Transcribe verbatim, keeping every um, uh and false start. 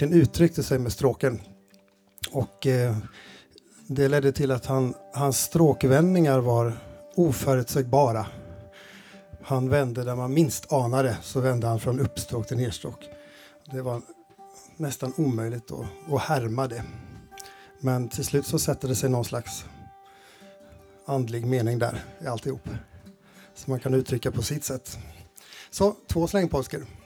den uttryckte sig med stråken. Och eh, det ledde till att han, hans stråkvändningar var oförutsägbara. Han vände där man minst anade, så vände han från uppstråk till nedstråk. Det var nästan omöjligt att, att härma det. Men till slut så sätter det sig någon slags andlig mening där i alltihop. Som man kan uttrycka på sitt sätt. Så, två slängpolskor.